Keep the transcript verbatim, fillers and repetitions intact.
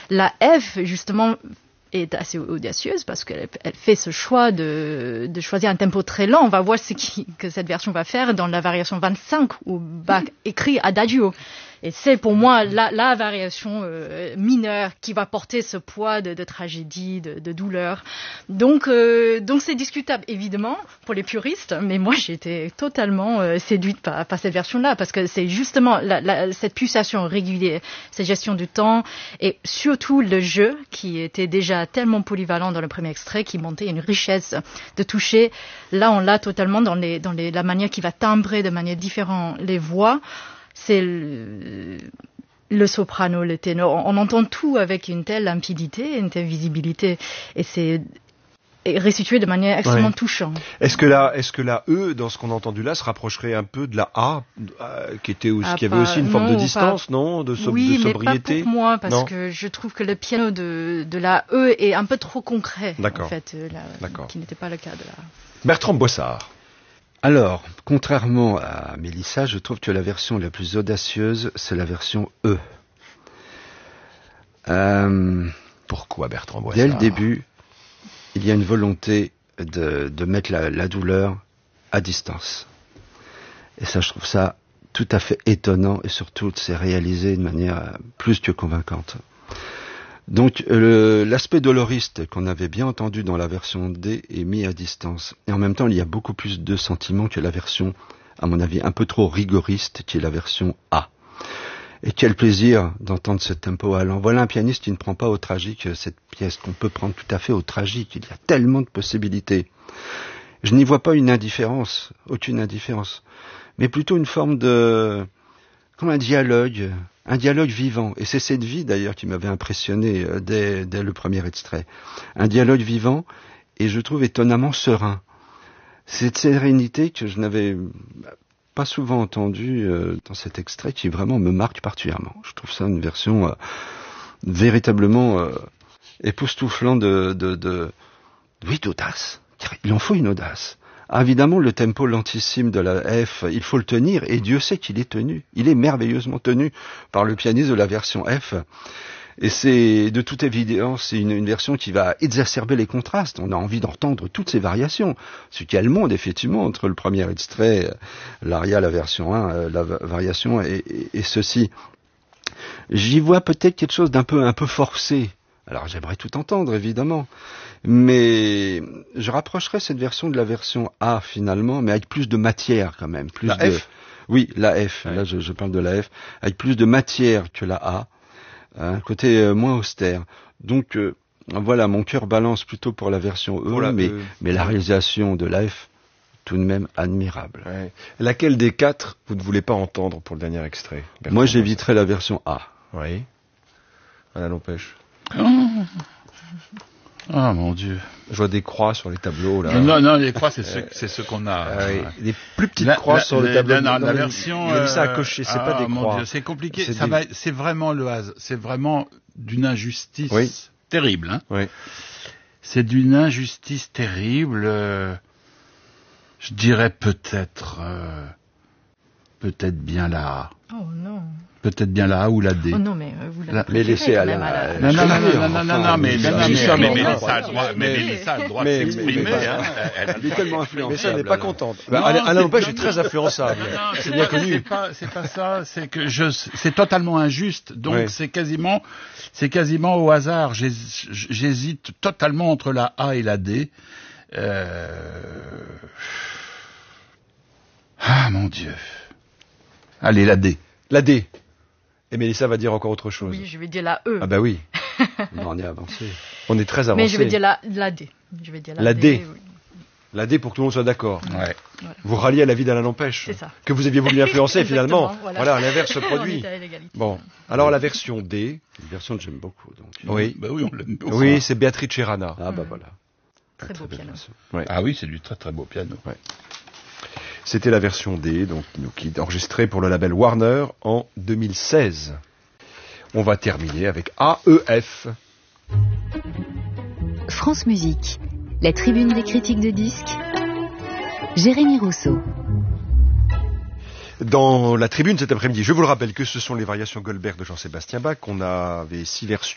La F, justement, est assez audacieuse parce qu'elle elle fait ce choix de, de choisir un tempo très lent. On va voir ce qui, que cette version va faire dans la variation vingt-cinq où Bach écrit Adagio. Et c'est pour moi la, la variation euh, mineure qui va porter ce poids de, de tragédie, de, de douleur. Donc, euh, donc c'est discutable évidemment pour les puristes, mais moi j'ai été totalement euh, séduite par, par cette version-là parce que c'est justement la, la, cette pulsation régulière, cette gestion du temps et surtout le jeu qui était déjà tellement polyvalent dans le premier extrait, qui montait une richesse de toucher. Là, on l'a totalement dans, les, dans les, la manière qui va timbrer de manière différente les voix. C'est le, le soprano, le ténor. On, on entend tout avec une telle limpidité, une telle visibilité. Et c'est restitué de manière extrêmement ouais. touchante. Est-ce que la, est-ce que la E, dans ce qu'on a entendu là, se rapprocherait un peu de la A, euh, qui était aussi, ah, qui avait pas, aussi une forme non, de distance, pas, non, de, so, oui, de sobriété? Oui, mais pas pour moi, parce non. que je trouve que le piano de, de la E est un peu trop concret, D'accord. en fait, euh, la, D'accord. qui n'était pas le cas de la. Bertrand Boissard. Alors, contrairement à Mélissa, je trouve que la version la plus audacieuse, c'est la version E. Euh, Pourquoi Bertrand Boissard? Dès le début, il y a une volonté de, de mettre la, la douleur à distance. Et ça, je trouve ça tout à fait étonnant et surtout, c'est réalisé de manière plus que convaincante. Donc le, l'aspect doloriste qu'on avait bien entendu dans la version D est mis à distance. Et en même temps, il y a beaucoup plus de sentiments que la version, à mon avis, un peu trop rigoriste, qui est la version A. Et quel plaisir d'entendre ce tempo allant. Voilà un pianiste qui ne prend pas au tragique cette pièce qu'on peut prendre tout à fait au tragique. Il y a tellement de possibilités. Je n'y vois pas une indifférence, aucune indifférence, mais plutôt une forme de... comme un dialogue, un dialogue vivant. Et c'est cette vie d'ailleurs qui m'avait impressionné dès, dès le premier extrait. Un dialogue vivant, et je trouve étonnamment serein. Cette sérénité que je n'avais pas souvent entendue euh, dans cet extrait, qui vraiment me marque particulièrement. Je trouve ça une version euh, véritablement euh, époustouflante de, de, de, oui, d'audace. Il en faut une audace. Ah, évidemment, le tempo lentissime de la F, il faut le tenir, et Dieu sait qu'il est tenu. Il est merveilleusement tenu par le pianiste de la version F. Et c'est, de toute évidence, une, une version qui va exacerber les contrastes. On a envie d'entendre toutes ces variations. Ce qu'il y a le monde, effectivement, entre le premier extrait, l'aria, la version un, la variation, et, et, et ceci. J'y vois peut-être quelque chose d'un peu, un peu forcé. Alors, j'aimerais tout entendre, évidemment. Mais je rapprocherais cette version de la version A, finalement, mais avec plus de matière, quand même. Plus la de... F? Oui, la F. Ouais. Là, je, je parle de la F. Avec plus de matière que la A. Un côté euh, moins austère. Donc, euh, voilà, mon cœur balance plutôt pour la version E, la, mais, euh, mais la réalisation de la F, tout de même admirable. Ouais. Laquelle des quatre, vous ne voulez pas entendre pour le dernier extrait? Bertrand? Moi, j'éviterais la version A. Oui. Alain Lempêche. Oh. Ah, mon Dieu. Je vois des croix sur les tableaux, là. Non, non, les croix, c'est ce, c'est ce qu'on a. Euh, oui. Des plus petites la, croix la, sur la, le tableau. La, la, non, la version. Il a mis ça à cocher, c'est ah, pas des mon croix. Dieu, c'est compliqué. C'est, ça des... va, c'est vraiment le hasard. C'est vraiment d'une injustice oui. terrible. Hein. Oui. C'est d'une injustice terrible. Euh, je dirais peut-être, euh, peut-être bien la. Oh non. Peut-être bien la A ou la D. Oh non, mais euh, vous l'avez mais laissez à la... la... Non, non, non, non, non, non, non, mais Mélissa a le droit, mais Mélissa a le droit de s'exprimer. Elle est tellement influençable. Mais ça, elle n'est pas contente. Alain Lempêche est très influençable. C'est bien connu. C'est pas, c'est pas ça. C'est que je, c'est totalement injuste. Donc c'est quasiment, c'est quasiment au hasard. J'hésite totalement entre la A et la D. Ah mon Dieu. Allez, la D. La D. Et Mélissa va dire encore autre chose. Oui, je vais dire la E. Ah bah oui. On est avancé. On est très avancé. Mais je vais dire la, la D. Je vais dire la, la D. D. Oui. La D pour que tout le monde soit d'accord. Ouais. Voilà. Vous ralliez à la vie d'Alain Lempêche. C'est ça. Que vous aviez voulu influencer finalement. Voilà, voilà l'inverse se produit. Bon. Alors la version D. Une version que j'aime beaucoup. Donc. Oui. Bah oui, on l'aime beaucoup. Oui, c'est Beatrice Rana. Ah bah voilà. Très, très beau piano. Ouais. Ah oui, c'est du très très beau piano. Ouais. C'était la version D, donc qui est enregistrée pour le label Warner en deux mille seize. On va terminer avec A E F. France Musique, la tribune des critiques de disques. Jérémy Rousseau. Dans la tribune cet après-midi, je vous le rappelle que ce sont les variations Goldberg de Jean-Sébastien Bach. On avait six versions.